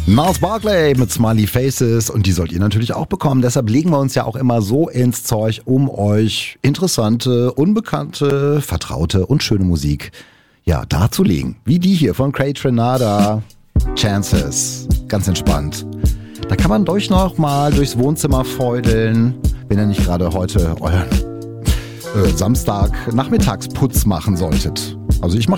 Gnarls Barkley mit Smiley Faces und die sollt ihr natürlich auch bekommen. Deshalb legen wir uns ja auch immer so ins Zeug, um euch interessante, unbekannte, vertraute und schöne Musik darzulegen. Wie die hier von Craig Trenada, Chances. Ganz entspannt. Da kann man noch mal durchs Wohnzimmer feudeln, wenn ihr nicht gerade heute euren Samstag Nachmittagsputz machen solltet. Also ich mache